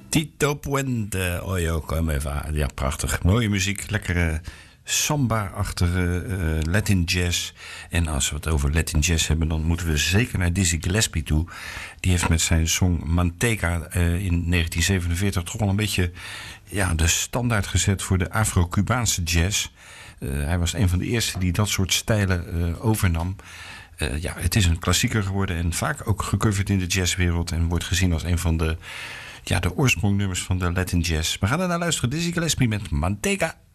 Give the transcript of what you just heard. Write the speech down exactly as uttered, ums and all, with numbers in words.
Tito Puente, Oyo Comeva. Ja, prachtig. Mooie muziek, lekkere samba-achtige uh, Latin jazz. En als we het over Latin jazz hebben, dan moeten we zeker naar Dizzy Gillespie toe. Die heeft met zijn song Manteca uh, in negentien zevenenveertig toch wel een beetje ja, de standaard gezet voor de Afro-Cubaanse jazz. Uh, hij was een van de eerste die dat soort stijlen uh, overnam. Uh, ja, het is een klassieker geworden en vaak ook gecoverd in de jazzwereld en wordt gezien als een van de, ja, de oorsprongnummers van de Latin jazz. We gaan er naar luisteren. Dizzy Gillespie met Manteca.